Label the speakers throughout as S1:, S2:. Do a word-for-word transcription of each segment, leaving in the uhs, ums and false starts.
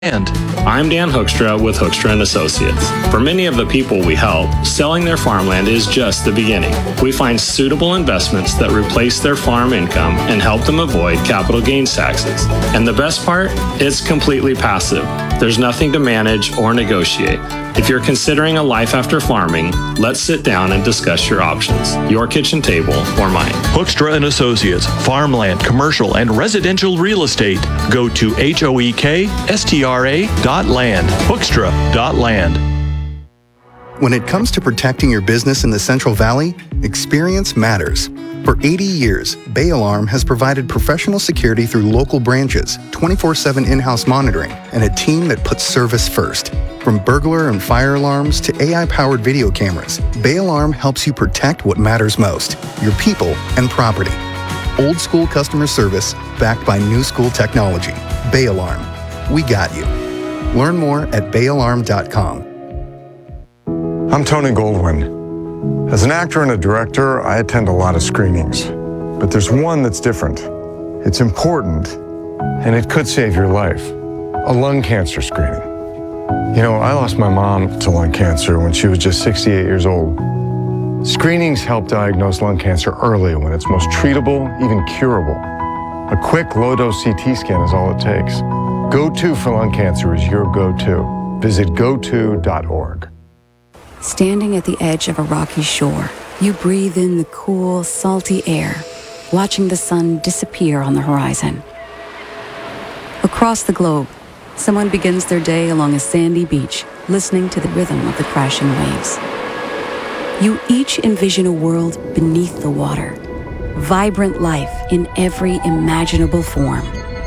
S1: And
S2: I'm Dan Hoekstra with Hoekstra and Associates. For many of the people we help, selling their farmland is just the beginning. We find suitable investments that replace their farm income and help them avoid capital gains taxes. And the best part, it's completely passive. There's nothing to manage or negotiate. If you're considering a life after farming, let's sit down and discuss your options, your kitchen table or mine.
S1: Hoekstra and Associates, farmland, commercial, and residential real estate. Go to H O E K S T R A dot land, Hoekstra dot land.
S3: When it comes to protecting your business in the Central Valley, experience matters. For eighty years, Bay Alarm has provided professional security through local branches, twenty-four seven in-house monitoring, and a team that puts service first. From burglar and fire alarms to A I-powered video cameras, Bay Alarm helps you protect what matters most, your people and property. Old school customer service backed by new school technology. Bay Alarm. We got you. Learn more at bay alarm dot com.
S4: I'm Tony Goldwyn. As an actor and a director, I attend a lot of screenings. But there's one that's different. It's important, and it could save your life. A lung cancer screening. You know, I lost my mom to lung cancer when she was just sixty-eight years old. Screenings help diagnose lung cancer early when it's most treatable, even curable. A quick low-dose C T scan is all it takes. Go-To for lung cancer is your go-to. Visit go to dot org.
S5: Standing at the edge of a rocky shore, you breathe in the cool, salty air, watching the sun disappear on the horizon. Across the globe, someone begins their day along a sandy beach, listening to the rhythm of the crashing waves. You each envision a world beneath the water, vibrant life in every imaginable form.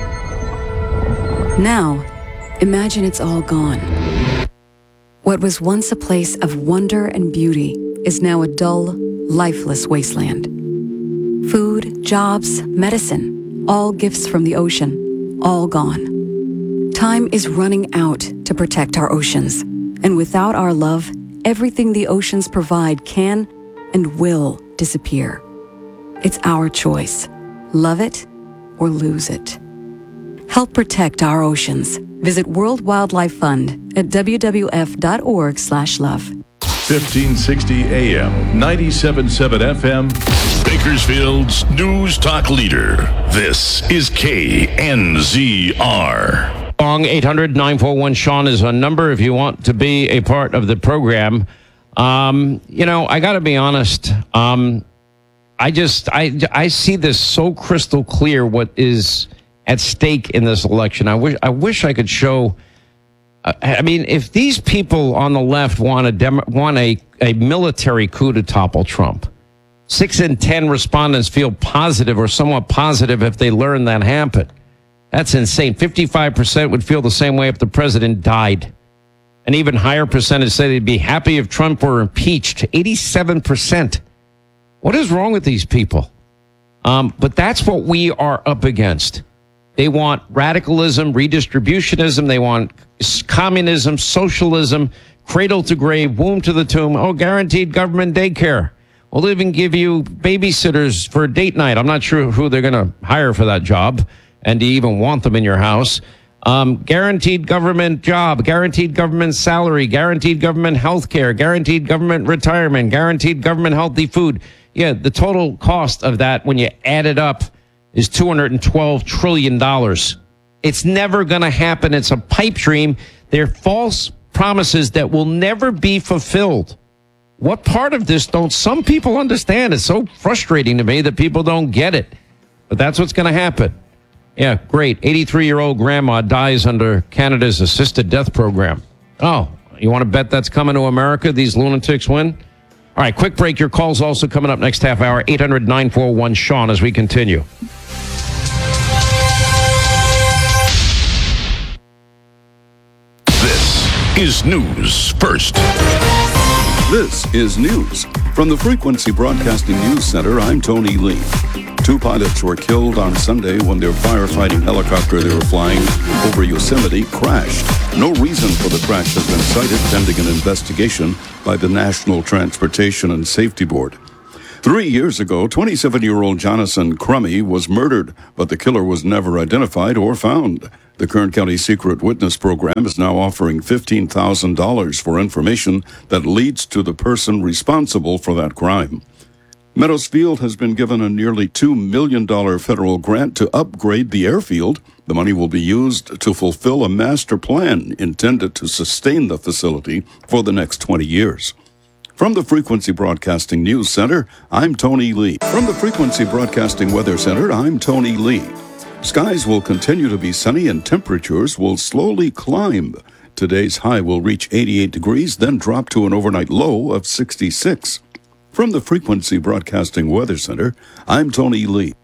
S5: Now, imagine it's all gone. What was once a place of wonder and beauty is now a dull, lifeless wasteland. Food, jobs, medicine, all gifts from the ocean, all gone. Time is running out to protect our oceans, and without our love, everything the oceans provide can and will disappear. It's our choice. Love it or lose it. Help protect our oceans. Visit World Wildlife Fund at w w f dot org slash love.
S6: fifteen sixty A M, ninety-seven point seven F M, Bakersfield's News Talk Leader. This is K N Z R.
S7: eight hundred nine four one Sean is a number if you want to be a part of the program. Um, you know, I got to be honest. Um, I just, I, I see this so crystal clear what is at stake in this election. I wish, I wish I could show. Uh, I mean, if these people on the left want a dem- want a, a military coup to topple Trump, six in ten respondents feel positive or somewhat positive if they learn that happened. That's insane. fifty-five percent would feel the same way if the president died. An even higher percentage say they'd be happy if Trump were impeached. eighty-seven percent. What is wrong with these people? Um, but that's what we are up against. They want radicalism, redistributionism. They want communism, socialism, cradle to grave, womb to the tomb. Oh, guaranteed government daycare. We'll even give you babysitters for a date night. I'm not sure who they're going to hire for that job. And do you even want them in your house? Um, guaranteed government job, guaranteed government salary, guaranteed government health care, guaranteed government retirement, guaranteed government healthy food. Yeah, the total cost of that, when you add it up, is two hundred twelve trillion dollars. It's never going to happen. It's a pipe dream. They're false promises that will never be fulfilled. What part of this don't some people understand? It's so frustrating to me that people don't get it. But that's what's going to happen. Yeah, great. eighty-three-year-old grandma dies under Canada's assisted death program. Oh, you want to bet that's coming to America? These lunatics win? All right, quick break. Your call's also coming up next half hour. eight hundred nine four one Sean as we continue.
S6: This is News First.
S8: This is news. From the Frequency Broadcasting News Center, I'm Tony Lee. Two pilots were killed on Sunday when their firefighting helicopter they were flying over Yosemite crashed. No reason for the crash has been cited, pending an investigation by the National Transportation and Safety Board. Three years ago, twenty-seven-year-old Jonathan Crummy was murdered, but the killer was never identified or found. The Kern County Secret Witness Program is now offering fifteen thousand dollars for information that leads to the person responsible for that crime. Meadows Field has been given a nearly two million dollars federal grant to upgrade the airfield. The money will be used to fulfill a master plan intended to sustain the facility for the next twenty years. From the Frequency Broadcasting News Center, I'm Tony Lee. From the Frequency Broadcasting Weather Center, I'm Tony Lee. Skies will continue to be sunny and temperatures will slowly climb. Today's high will reach eighty-eight degrees, then drop to an overnight low of sixty-six. From the Frequency Broadcasting Weather Center, I'm Tony Lee.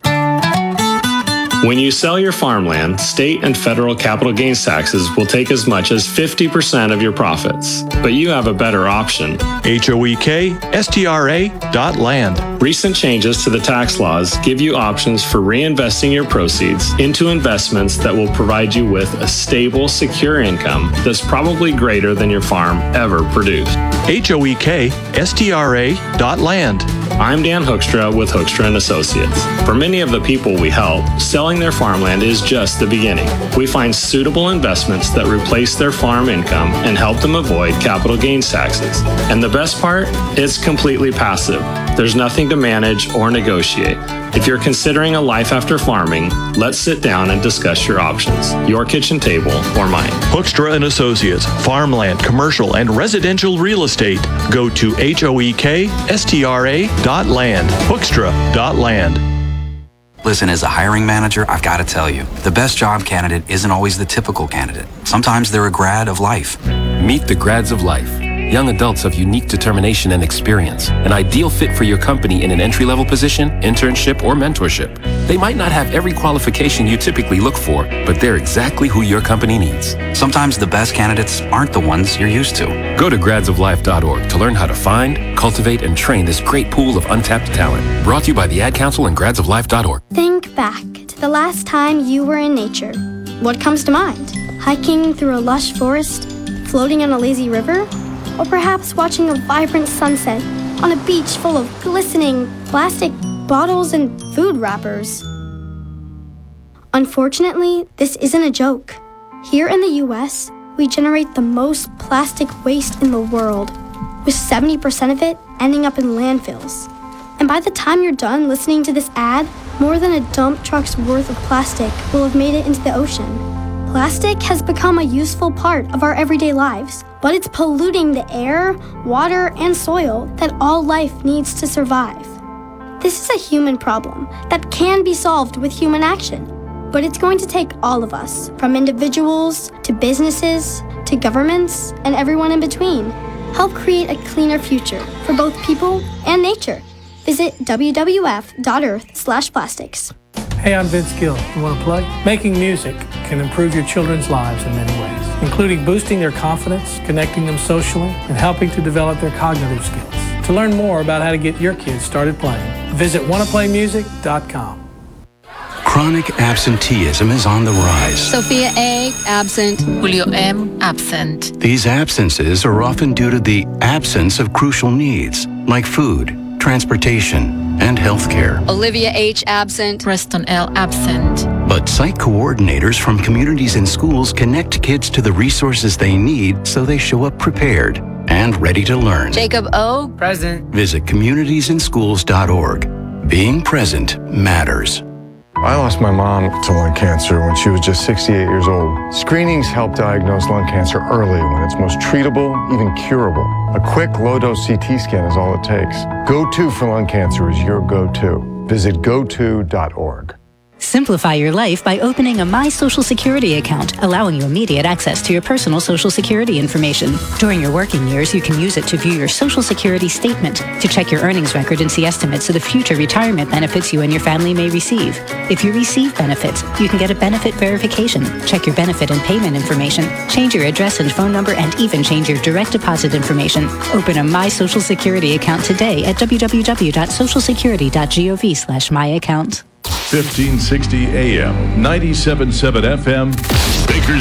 S2: When you sell your farmland, state and federal capital gains taxes will take as much as fifty percent of your profits. But you have a better option.
S1: H O E K S T R A dot land.
S2: Recent changes to the tax laws give you options for reinvesting your proceeds into investments that will provide you with a stable, secure income that's probably greater than your farm ever produced.
S1: H O E K S T R A dot land.
S2: I'm Dan Hoekstra with Hoekstra and Associates. For many of the people we help, selling their farmland is just the beginning. We find suitable investments that replace their farm income and help them avoid capital gains taxes. And the best part? It's completely passive. There's nothing to manage or negotiate. If you're considering a life after farming, let's sit down and discuss your options, your kitchen table or mine.
S1: Hoekstra and Associates, farmland, commercial, and residential real estate. Go to H O E K S T R A dot land. Hoekstra dot land.
S9: Listen, as a hiring manager, I've got to tell you, the best job candidate isn't always the typical candidate. Sometimes they're a grad of life.
S10: Meet the grads of life. Young adults of unique determination and experience. An ideal fit for your company in an entry-level position, internship, or mentorship. They might not have every qualification you typically look for, but they're exactly who your company needs.
S9: Sometimes the best candidates aren't the ones you're used to.
S10: Go to grads of life dot org to learn how to find, cultivate, and train this great pool of untapped talent. Brought to you by the Ad Council and grads of life dot org.
S11: Think back to the last time you were in nature. What comes to mind? Hiking through a lush forest? Floating on a lazy river? Or perhaps watching a vibrant sunset on a beach full of glistening plastic bottles and food wrappers. Unfortunately, this isn't a joke. Here in the U S, we generate the most plastic waste in the world, with seventy percent of it ending up in landfills. And by the time you're done listening to this ad, more than a dump truck's worth of plastic will have made it into the ocean. Plastic has become a useful part of our everyday lives, but it's polluting the air, water, and soil that all life needs to survive. This is a human problem that can be solved with human action, but it's going to take all of us, from individuals to businesses to governments and everyone in between, help create a cleaner future for both people and nature. Visit w w w dot earth slash plastics.
S12: Hey, I'm Vince Gill. You want to play? Making music can improve your children's lives in many ways, including boosting their confidence, connecting them socially, and helping to develop their cognitive skills. To learn more about how to get your kids started playing, visit wanna play music dot com.
S13: Chronic absenteeism is on the rise.
S14: Sophia A, absent. Julio M, absent.
S13: These absences are often due to the absence of crucial needs, like food, transportation, and healthcare.
S14: Olivia H, absent. Preston L, absent.
S13: But site coordinators from communities and schools connect kids to the resources they need so they show up prepared and ready to learn.
S14: Jacob O, present.
S13: Visit communities in schools dot org. Being present matters.
S4: I lost my mom to lung cancer when she was just sixty-eight years old. Screenings help diagnose lung cancer early when it's most treatable, even curable. A quick low-dose C T scan is all it takes. Go To for lung cancer is your go-to. Visit go to dot org.
S15: Simplify your life by opening a My Social Security account, allowing you immediate access to your personal Social Security information. During your working years, you can use it to view your Social Security statement, to check your earnings record and see estimates of the future retirement benefits you and your family may receive. If you receive benefits, you can get a benefit verification, check your benefit and payment information, change your address and phone number, and even change your direct deposit information. Open a My Social Security account today at w w w dot social security dot gov slash my account.
S6: fifteen sixty A M, ninety-seven point seven F M,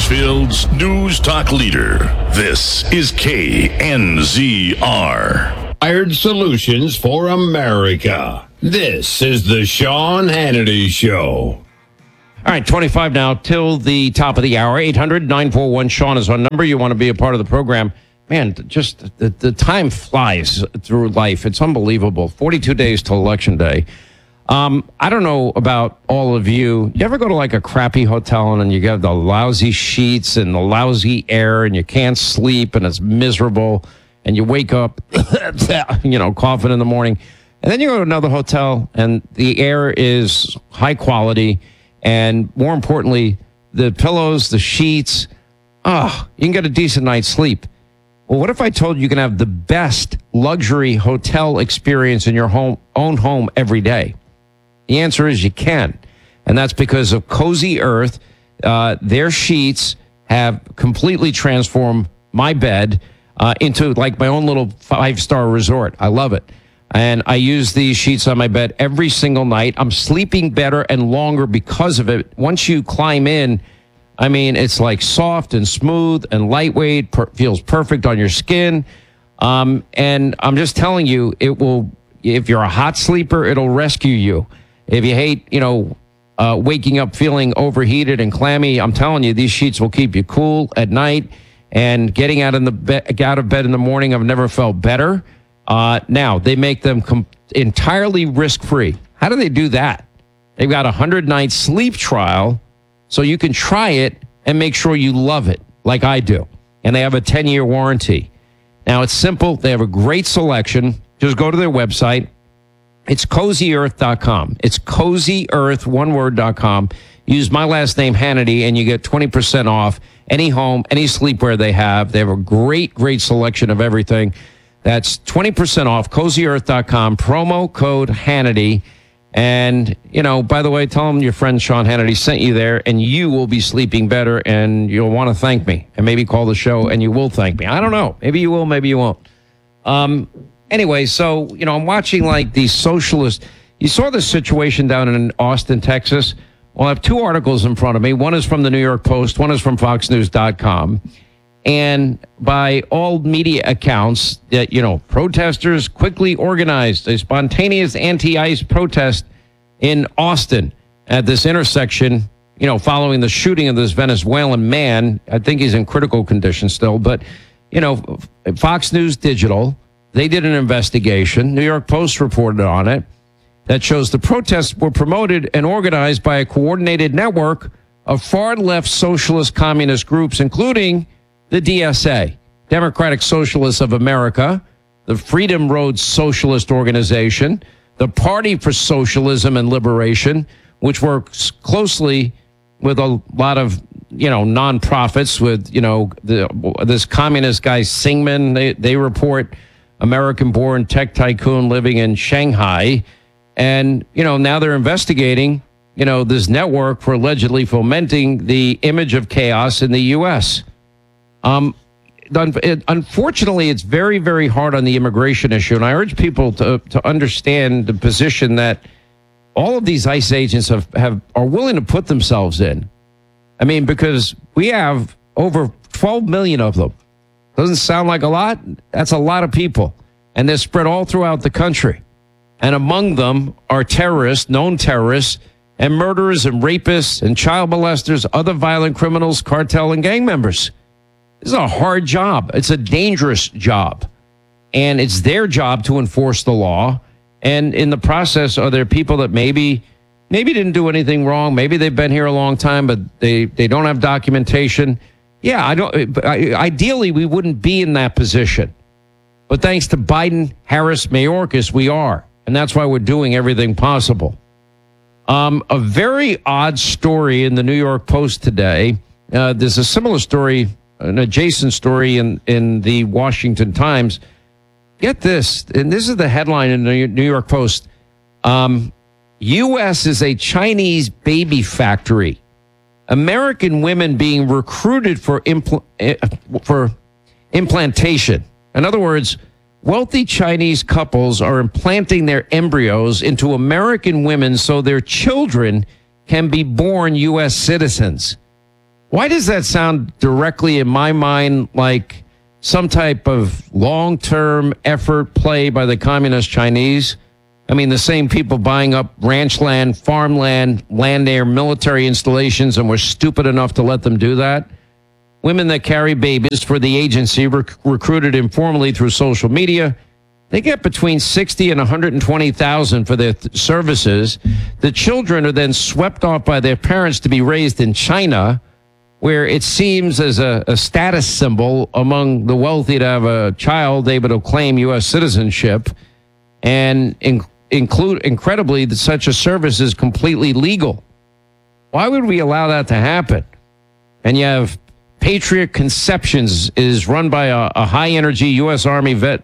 S6: Bakersfield's News Talk Leader. This is K N Z R.
S16: Wired solutions for America. This is the Sean Hannity Show.
S7: All right, twenty-five now till the top of the hour. eight hundred nine four one Sean is our number. You want to be a part of the program. Man, just the, the time flies through life. It's unbelievable. forty-two days till Election Day. Um, I don't know about all of you. You ever go to like a crappy hotel and then you get the lousy sheets and the lousy air and you can't sleep and it's miserable and you wake up, you know, coughing in the morning. And then you go to another hotel and the air is high quality. And more importantly, the pillows, the sheets, ah, oh, you can get a decent night's sleep. Well, what if I told you you can have the best luxury hotel experience in your home, own home every day? The answer is you can. And that's because of Cozy Earth. Uh, their sheets have completely transformed my bed uh, into like my own little five-star resort. I love it. And I use these sheets on my bed every single night. I'm sleeping better and longer because of it. Once you climb in, I mean, it's like soft and smooth and lightweight, per- feels perfect on your skin. Um, and I'm just telling you, it will, if you're a hot sleeper, it'll rescue you. If you hate, you know, uh, waking up feeling overheated and clammy, I'm telling you, these sheets will keep you cool at night. And getting out, in the be- out of bed in the morning, I've never felt better. Uh, now, they make them com- entirely risk-free. How do they do that? They've got a hundred-night sleep trial, so you can try it and make sure you love it, like I do. And they have a ten-year warranty. Now, it's simple. They have a great selection. Just go to their website. It's cozy earth dot com. It's cozy earth, one word, dot com. Use my last name, Hannity, and you get twenty percent off any home, any sleepwear they have. They have a great, great selection of everything. That's twenty percent off, cozy earth dot com, promo code Hannity. And, you know, by the way, tell them your friend Sean Hannity sent you there, and you will be sleeping better, and you'll want to thank me. And maybe call the show, and you will thank me. I don't know. Maybe you will, maybe you won't. Um, anyway, so, you know, I'm watching, like, these socialists. You saw this situation down in Austin, Texas. Well, I have two articles in front of me. One is from the New York Post. One is from fox news dot com. And by all media accounts, that, you know, protesters quickly organized a spontaneous anti-ICE protest in Austin at this intersection, you know, following the shooting of this Venezuelan man. I think he's in critical condition still. But, you know, Fox News Digital, they did an investigation. New York Post reported on it. That shows the protests were promoted and organized by a coordinated network of far-left socialist communist groups, including the D S A, Democratic Socialists of America, the Freedom Road Socialist Organization, the Party for Socialism and Liberation, which works closely with a lot of, you know, nonprofits with, you know, the, this communist guy, Syngman. They, they report American-born tech tycoon living in Shanghai. And, you know, now they're investigating, you know, this network for allegedly fomenting the image of chaos in the U S Um, it, unfortunately, it's very, very hard on the immigration issue. And I urge people to, to understand the position that all of these ICE agents have, have are willing to put themselves in. I mean, because we have over twelve million of them. Doesn't sound like a lot. That's a lot of people. And they're spread all throughout the country. And among them are terrorists, known terrorists, and murderers and rapists and child molesters, other violent criminals, cartel and gang members. This is a hard job. It's a dangerous job. And it's their job to enforce the law. And in the process, are there people that maybe maybe didn't do anything wrong? Maybe they've been here a long time, but they, they don't have documentation. Yeah, I don't. Ideally, we wouldn't be in that position. But thanks to Biden, Harris, Mayorkas, we are. And that's why we're doing everything possible. Um, a very odd story in the New York Post today. Uh, there's a similar story, an adjacent story in, in the Washington Times. Get this, and this is the headline in the New York Post. Um, U S is a Chinese baby factory. American women being recruited for impl- for implantation. In other words, wealthy Chinese couples are implanting their embryos into American women so their children can be born U S citizens. Why does that sound directly in my mind like some type of long-term effort play by the communist Chinese? I mean, the same people buying up ranch land, farmland, land near military installations, and were stupid enough to let them do that. Women that carry babies for the agency rec- recruited informally through social media. They get between sixty and one hundred twenty thousand for their th- services. The children are then swept off by their parents to be raised in China, where it seems as a, a status symbol among the wealthy to have a child able to claim U S citizenship. And in, include incredibly, that such a service is completely legal. Why would we allow that to happen? And you have Patriot Conceptions is run by a, a high-energy U S Army vet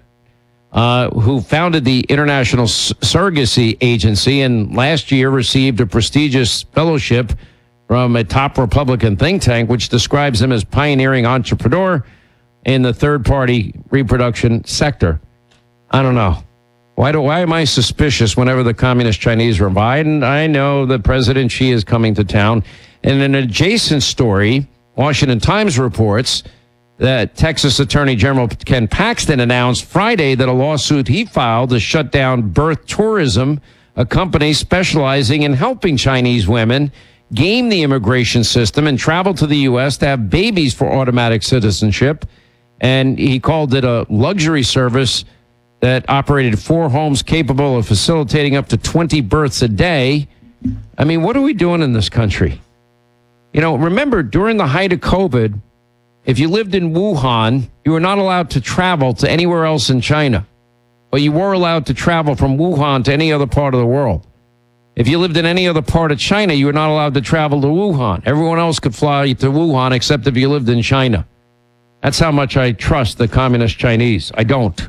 S7: uh, who founded the International S- Surrogacy Agency and last year received a prestigious fellowship from a top Republican think tank, which describes him as pioneering entrepreneur in the third-party reproduction sector. I don't know. Why do why am I suspicious whenever the communist Chinese are Biden? I know that President Xi is coming to town. In an adjacent story, Washington Times reports that Texas Attorney General Ken Paxton announced Friday that a lawsuit he filed to shut down Birth Tourism, a company specializing in helping Chinese women game the immigration system and travel to the U S to have babies for automatic citizenship. And he called it a luxury service that operated four homes capable of facilitating up to twenty births a day. I mean, what are we doing in this country? You know, remember, during the height of COVID, if you lived in Wuhan, you were not allowed to travel to anywhere else in China. But you were allowed to travel from Wuhan to any other part of the world. If you lived in any other part of China, you were not allowed to travel to Wuhan. Everyone else could fly to Wuhan except if you lived in China. That's how much I trust the communist Chinese. I don't.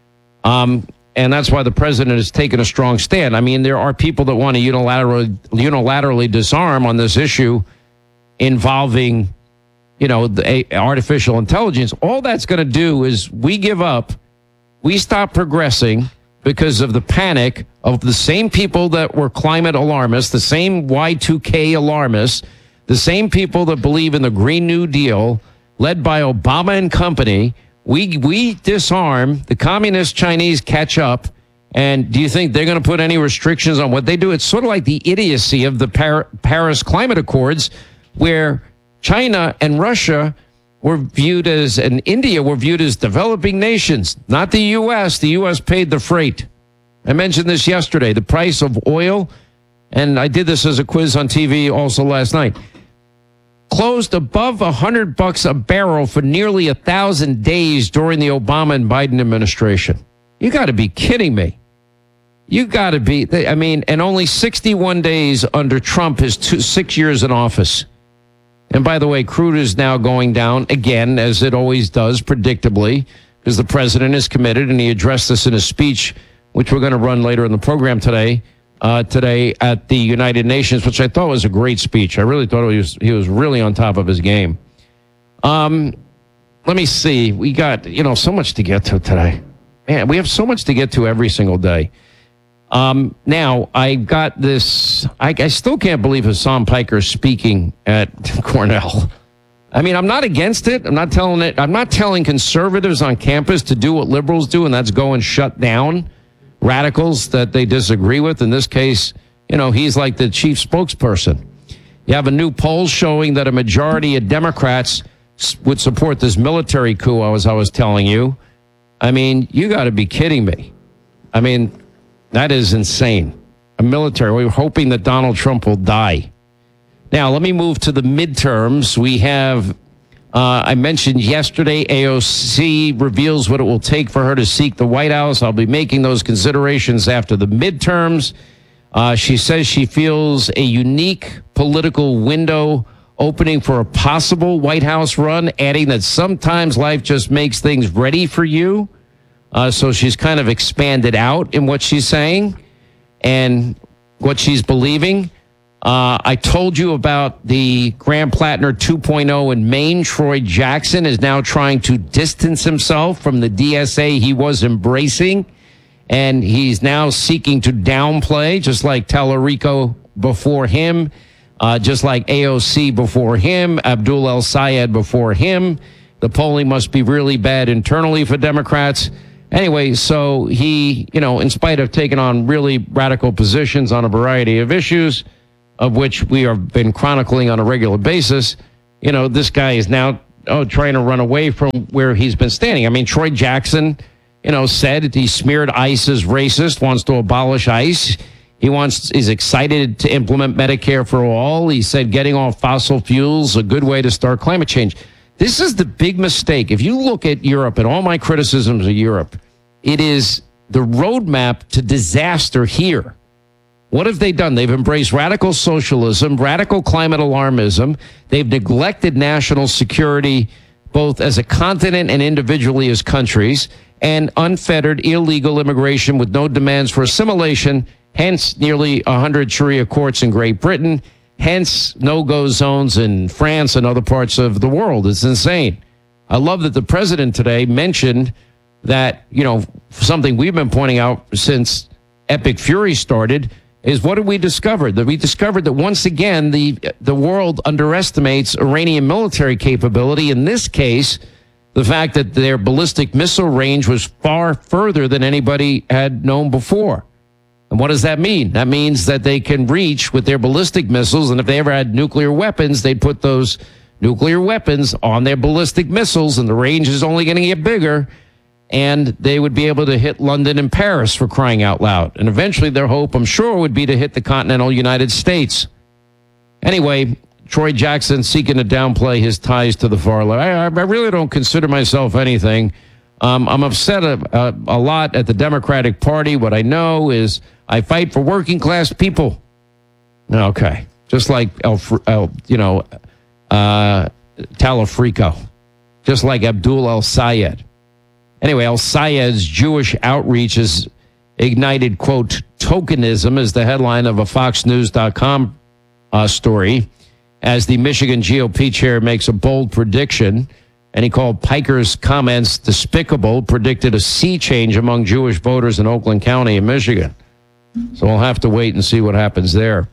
S7: Um, and that's why the president has taken a strong stand. I mean, there are people that want to unilaterally, unilaterally disarm on this issue involving, you know, the artificial intelligence. All that's going to do is we give up, we stop progressing because of the panic of the same people that were climate alarmists, the same Y two K alarmists, the same people that believe in the Green New Deal, led by Obama and company. We we disarm, the communist Chinese catch up, and do you think they're going to put any restrictions on what they do? It's sort of like the idiocy of the Par- Paris Climate Accords, where China and Russia were viewed as, and India were viewed as developing nations, not the U S. The U S paid the freight. I mentioned this yesterday, the price of oil, and I did this as a quiz on T V also last night, closed above one hundred bucks a barrel for nearly a thousand days during the Obama and Biden administration. You got to be kidding me. You got to be, I mean, and only sixty-one days under Trump, his two, six years in office. And by the way, crude is now going down again, as it always does, predictably, because the president is committed, and he addressed this in a speech, which we're going to run later in the program today, uh, today at the United Nations, which I thought was a great speech. I really thought he was, he was really on top of his game. Um, let me see. We got, you know, so much to get to today. Man, we have so much to get to every single day. Um, now, I got this, I, I still can't believe Hassan Piker is speaking at Cornell. I mean, I'm not against it. I'm not telling it. I'm not telling conservatives on campus to do what liberals do, and that's go and shut down radicals that they disagree with. In this case, you know, he's like the chief spokesperson. You have a new poll showing that a majority of Democrats would support this military coup, as I was telling you. I mean, you got to be kidding me. I mean, that is insane. A military. We're hoping that Donald Trump will die. Now, let me move to the midterms. We have, uh, I mentioned yesterday, A O C reveals what it will take for her to seek the White House. I'll be making those considerations after the midterms. Uh, she says she feels a unique political window opening for a possible White House run, adding that sometimes life just makes things ready for you. Uh, so she's kind of expanded out in what she's saying and what she's believing. Uh, I told you about the Graham Plattner two point oh in Maine. Troy Jackson is now trying to distance himself from the D S A he was embracing, and he's now seeking to downplay, just like Tallarico before him, uh, just like A O C before him, Abdul El Sayed before him. The polling must be really bad internally for Democrats. Anyway, so he, you know, in spite of taking on really radical positions on a variety of issues, of which we have been chronicling on a regular basis, you know, this guy is now oh, trying to run away from where he's been standing. I mean, Troy Jackson, you know, said he smeared ICE as racist, wants to abolish ICE. He wants is excited to implement Medicare for all. He said getting off fossil fuels a good way to start climate change. This is the big mistake. If you look at Europe and all my criticisms of Europe, it is the roadmap to disaster here. What have they done? They've embraced radical socialism, radical climate alarmism. They've neglected national security, both as a continent and individually as countries, and unfettered illegal immigration with no demands for assimilation, hence nearly one hundred Sharia courts in Great Britain, hence no-go zones in France and other parts of the world. It's insane. I love that the president today mentioned that, you know, something we've been pointing out since Epic Fury started is what did we discover? That we discovered that once again, the the world underestimates Iranian military capability. In this case, the fact that their ballistic missile range was far further than anybody had known before. And what does that mean? That means that they can reach with their ballistic missiles, and if they ever had nuclear weapons, they'd put those nuclear weapons on their ballistic missiles, and the range is only going to get bigger, and they would be able to hit London and Paris, for crying out loud. And eventually their hope, I'm sure, would be to hit the continental United States. Anyway, Troy Jackson seeking to downplay his ties to the far left. I, I really don't consider myself anything. Um, I'm upset a, a, a lot at the Democratic Party. What I know is I fight for working class people. Okay. Just like, El, El, you know, uh, Talafrico. Just like Abdul El-Sayed. Anyway, El-Sayed's Jewish outreach has ignited, quote, tokenism is the headline of a Fox News dot com uh, story, as the Michigan G O P chair makes a bold prediction, and he called Piker's comments despicable, predicted a sea change among Jewish voters in Oakland County in Michigan. So we'll have to wait and see what happens there.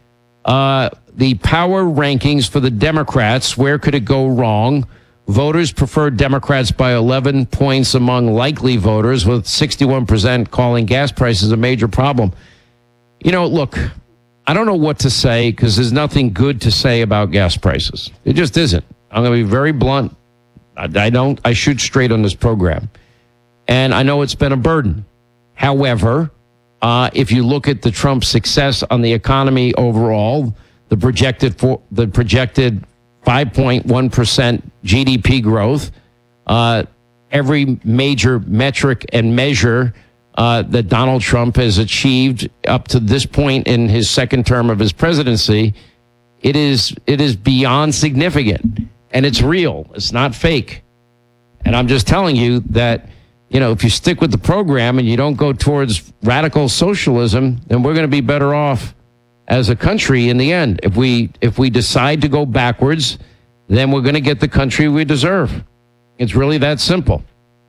S7: Uh, the power rankings for the Democrats, where could it go wrong? Voters preferred Democrats by eleven points among likely voters, with sixty-one percent calling gas prices a major problem. You know, look, I don't know what to say because there's nothing good to say about gas prices. It just isn't. I'm going to be very blunt. I, I don't, I shoot straight on this program. And I know it's been a burden. However, uh, if you look at the Trump success on the economy overall, the projected for the projected five point one percent G D P growth, uh, every major metric and measure uh, that Donald Trump has achieved up to this point in his second term of his presidency, it is it is beyond significant, and it's real. It's not fake. And I'm just telling you that, you know, if you stick with the program and you don't go towards radical socialism, then we're going to be better off as a country in the end. If we if we decide to go backwards, then we're going to get the country we deserve. It's really that simple.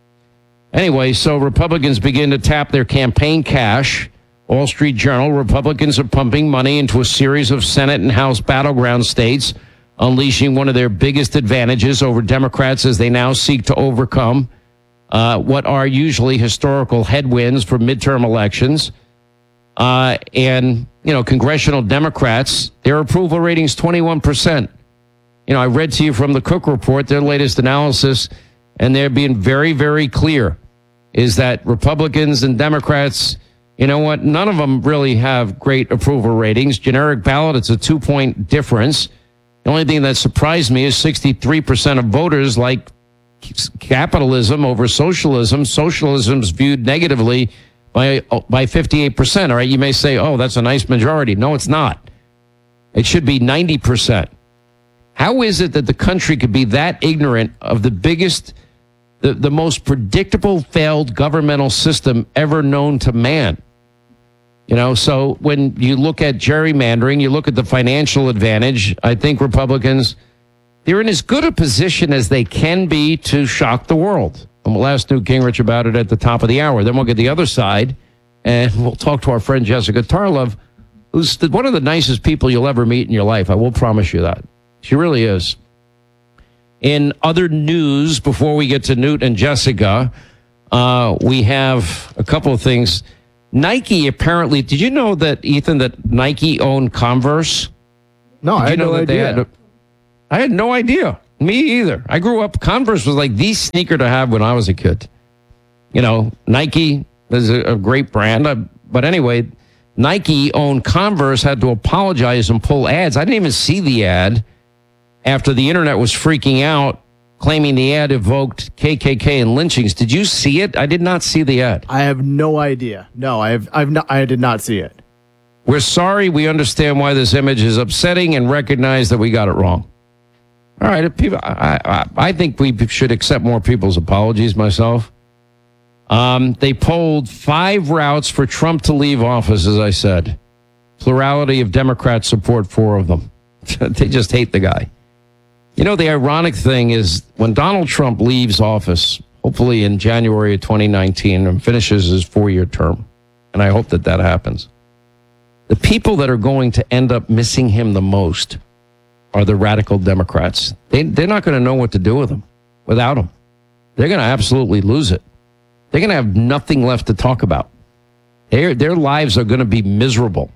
S7: Anyway, so Republicans begin to tap their campaign cash. Wall Street Journal, Republicans are pumping money into a series of Senate and House battleground states, unleashing one of their biggest advantages over Democrats as they now seek to overcome uh, what are usually historical headwinds for midterm elections. Uh, and, you know, congressional Democrats, their approval rating's twenty-one percent. You know, I read to you from the Cook Report, their latest analysis, and they're being very, very clear, is that Republicans and Democrats, you know what, none of them really have great approval ratings. Generic ballot, it's a two-point difference. The only thing that surprised me is sixty-three percent of voters like capitalism over socialism. Socialism's viewed negatively by by fifty-eight percent. All right, you may say, oh, that's a nice majority. No, it's not. It should be ninety percent. How is it that the country could be that ignorant of the biggest, the, the most predictable failed governmental system ever known to man? You know, so when you look at gerrymandering, you look at the financial advantage, I think Republicans, they're in as good a position as they can be to shock the world. And we'll ask Newt Gingrich about it at the top of the hour. Then we'll get the other side, and we'll talk to our friend Jessica Tarlov, who's the, one of the nicest people you'll ever meet in your life. I will promise you that. She really is. In other news, before we get to Newt and Jessica, uh, we have a couple of things. Nike apparently, did you know that, Ethan, that Nike owned Converse?
S17: No,
S7: did
S17: I had
S7: you know
S17: no
S7: that
S17: idea.
S7: They had a, I had no idea. Me either. I grew up, Converse was like the sneaker to have when I was a kid. You know, Nike is a, a great brand. I, but anyway, Nike owned Converse, had to apologize and pull ads. I didn't even see the ad after the internet was freaking out, claiming the ad evoked K K K and lynchings. Did you see it? I did not see the ad.
S17: I have no idea. No, I have. I've not. I did not see it.
S7: We're sorry. We understand why this image is upsetting and recognize that we got it wrong. All right, people. I, I, I think we should accept more people's apologies. Myself. Um, they polled five routes for Trump to leave office. As I said, plurality of Democrats support four of them. They just hate the guy. You know, the ironic thing is when Donald Trump leaves office, hopefully in January of twenty nineteen, and finishes his four-year term, and I hope that that happens, the people that are going to end up missing him the most are the radical Democrats. They, they're not going to know what to do with him without him. They're going to absolutely lose it. They're going to have nothing left to talk about. Their, their lives are going to be miserable.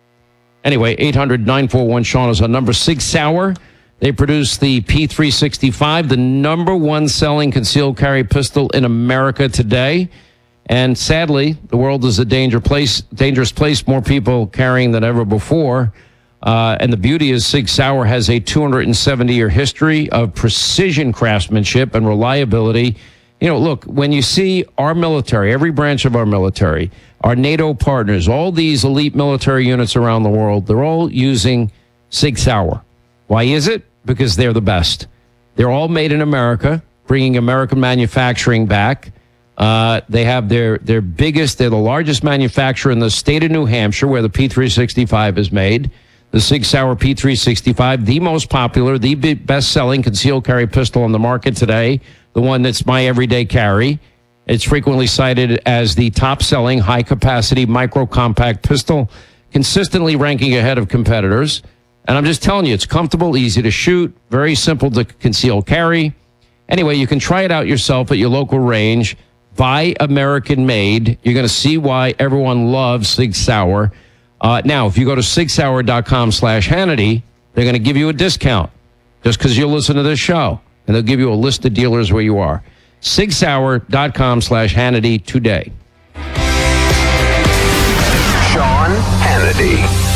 S7: Anyway, eight hundred, nine four one, Sean is our number. Sig Sauer. They produce the P three sixty-five, the number one selling concealed carry pistol in America today. And sadly, the world is a danger place, dangerous place, more people carrying than ever before. Uh, and the beauty is Sig Sauer has a two hundred seventy year history of precision craftsmanship and reliability. You know, look, when you see our military, every branch of our military, our NATO partners, all these elite military units around the world, they're all using Sig Sauer. Why is it? Because they're the best. They're all made in America, bringing American manufacturing back. Uh, they have their, their biggest, they're the largest manufacturer in the state of New Hampshire, where the P three sixty-five is made. The Sig Sauer P three sixty-five, the most popular, the best-selling concealed carry pistol on the market today, the one that's my everyday carry. It's frequently cited as the top-selling high-capacity micro-compact pistol, consistently ranking ahead of competitors. And I'm just telling you, it's comfortable, easy to shoot, very simple to conceal carry. Anyway, you can try it out yourself at your local range. Buy American made. You're going to see why everyone loves Sig Sauer. Uh, now, if you go to sig sauer dot com slash Hannity, they're going to give you a discount just because you'll listen to this show. And they'll give you a list of dealers where you are. sig sauer dot com slash Hannity today.
S18: Sean Hannity.